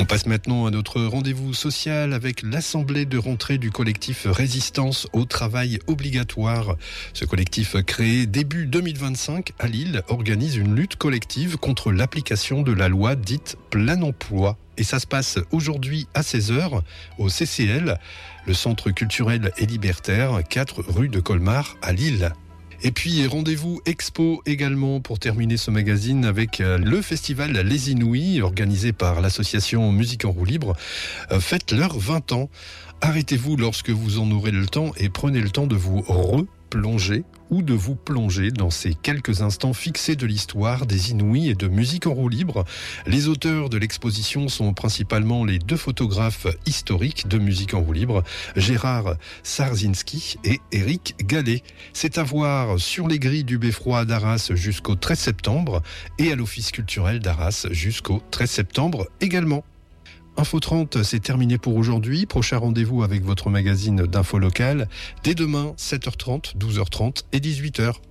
passe maintenant à notre rendez-vous social avec l'assemblée de rentrée du collectif Résistance au travail obligatoire. Ce collectif créé début 2025 à Lille organise une lutte collective contre l'application de la loi dite plein emploi. Et ça se passe aujourd'hui à 16h au CCL, le Centre culturel et libertaire, 4 rue de Colmar à Lille. Et puis rendez-vous expo également pour terminer ce magazine avec le festival Les Inouïs organisé par l'association Musique en roue libre. Faites leurs 20 ans. Arrêtez-vous lorsque vous en aurez le temps et prenez le temps de vous replonger ou de vous plonger dans ces quelques instants fixés de l'histoire des Inouïs et de Musique en roue libre. Les auteurs de l'exposition sont principalement les 2 photographes historiques de Musique en roue libre, Gérard Sarzinski et Éric Gallet. C'est à voir sur les grilles du Beffroi d'Arras jusqu'au 13 septembre et à l'Office culturel d'Arras jusqu'au 13 septembre également. Info 30, c'est terminé pour aujourd'hui. Prochain rendez-vous avec votre magazine d'info locale dès demain, 7h30, 12h30 et 18h.